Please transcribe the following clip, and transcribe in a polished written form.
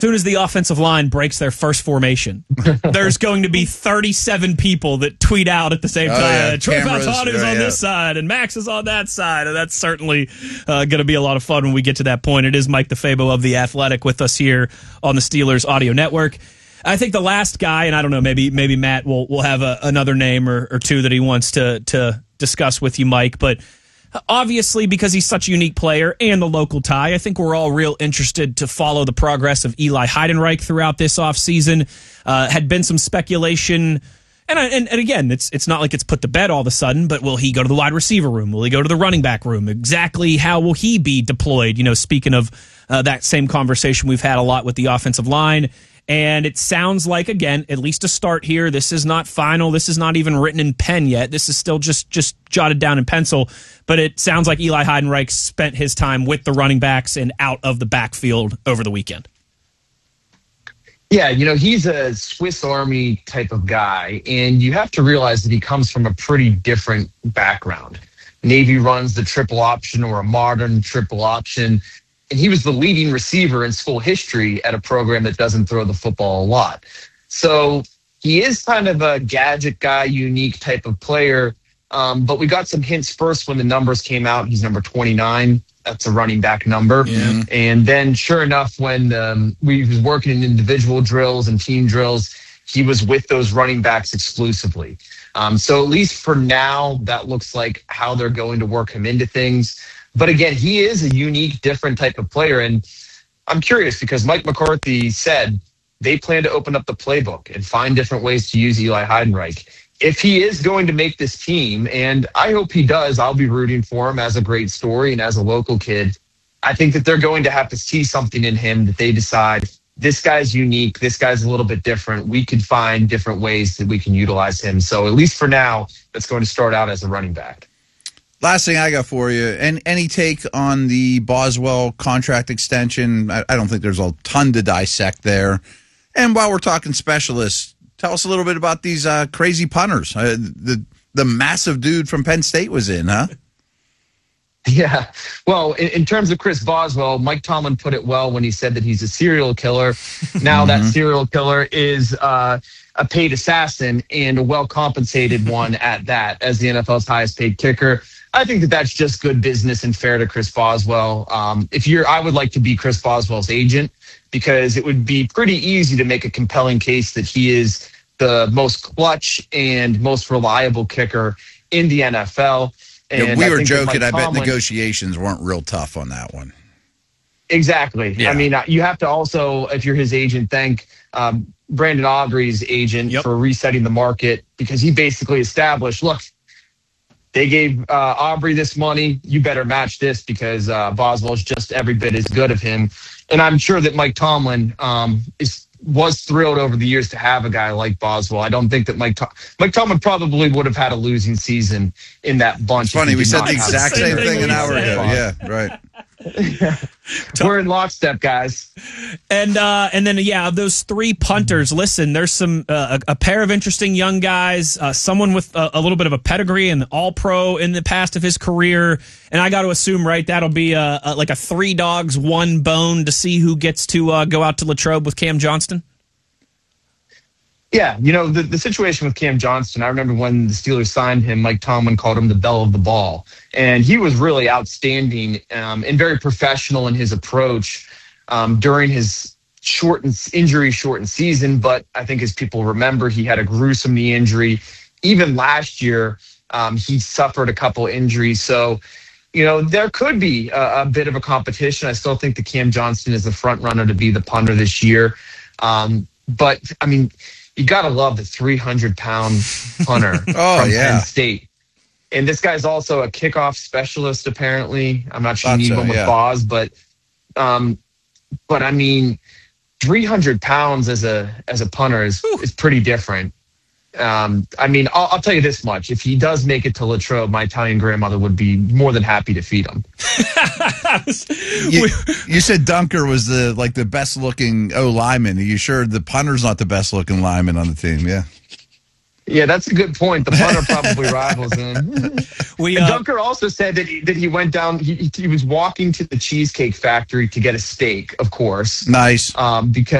soon as the offensive line breaks their first formation, there's going to be 37 people that tweet out at the same time. Yeah. Troy Fautanu on this side and Max is on that side. And that's certainly going to be a lot of fun when we get to that point. It is Mike DeFabo of The Athletic with us here on the Steelers Audio Network. I think the last guy, and I don't know, maybe Matt will have another name or two that he wants to discuss with you, Mike, but obviously, because he's such a unique player and the local tie, I think we're all real interested to follow the progress of Eli Heidenreich throughout this offseason. Had been some speculation, and again, it's not like it's put to bed all of a sudden, but will he go to the wide receiver room? Will he go to the running back room? Exactly how will he be deployed? Speaking of that same conversation we've had a lot with the offensive line. And it sounds like, again, at least to start here, this is not final. This is not even written in pen yet. This is still just jotted down in pencil. But it sounds like Eli Heidenreich spent his time with the running backs and out of the backfield over the weekend. Yeah, he's a Swiss Army type of guy. And you have to realize that he comes from a pretty different background. Navy runs the triple option or a modern triple option. And he was the leading receiver in school history at a program that doesn't throw the football a lot. So he is kind of a gadget guy, unique type of player. But we got some hints first when the numbers came out. He's number 29. That's a running back number. Yeah. And then sure enough, when we was working in individual drills and team drills, he was with those running backs exclusively. So at least for now, that looks like how they're going to work him into things. But again, he is a unique, different type of player. And I'm curious because Mike McCarthy said they plan to open up the playbook and find different ways to use Eli Heidenreich. If he is going to make this team, and I hope he does, I'll be rooting for him as a great story and as a local kid. I think that they're going to have to see something in him that they decide this guy's unique, this guy's a little bit different. We could find different ways that we can utilize him. So at least for now, that's going to start out as a running back. Last thing I got for you, and any take on the Boswell contract extension? I don't think there's a ton to dissect there. And while we're talking specialists, tell us a little bit about these crazy punters. The massive dude from Penn State was in, huh? Yeah. Well, in terms of Chris Boswell, Mike Tomlin put it well when he said that he's a serial killer. Now that serial killer is a paid assassin and a well-compensated one at that as the NFL's highest paid kicker. I think that that's just good business and fair to Chris Boswell. I would like to be Chris Boswell's agent because it would be pretty easy to make a compelling case that he is the most clutch and most reliable kicker in the NFL. And we were joking. I bet negotiations weren't real tough on that one. Exactly. Yeah. I mean, you have to also, if you're his agent, thank Brandon Aubrey's agent for resetting the market because he basically established, look, they gave Aubrey this money. You better match this because Boswell's just every bit as good of him. And I'm sure that Mike Tomlin was thrilled over the years to have a guy like Boswell. I don't think that Mike Tomlin probably would have had a losing season in that bunch. It's funny, we said the exact same thing an hour ago. Yeah, right. We're in lockstep, guys. And then of those three punters, listen, there's some a pair of interesting young guys, someone with a little bit of a pedigree and all-pro in the past of his career, and I got to assume, right, that'll be like a three dogs, one bone to see who gets to go out to Latrobe with Cam Johnston. Yeah, the situation with Cam Johnston, I remember when the Steelers signed him, Mike Tomlin called him the belle of the ball. And he was really outstanding and very professional in his approach during his injury-shortened season. But I think as people remember, he had a gruesome knee injury. Even last year, he suffered a couple injuries. So, there could be a bit of a competition. I still think that Cam Johnston is the front runner to be the punter this year. But, I mean, you got to love the 300-pound punter from Penn State. And this guy's also a kickoff specialist, apparently. I'm not sure you need one with Boz, but I mean, 300 pounds as a punter is pretty different. I mean, I'll tell you this much. If he does make it to Latrobe, my Italian grandmother would be more than happy to feed him. You said Dunker was the best looking lineman. Are you sure the punter's not the best looking lineman on the team? Yeah. Yeah, that's a good point. The punter probably rivals him. Dunker also said that he went down. He was walking to the Cheesecake Factory to get a steak, of course. Nice. Because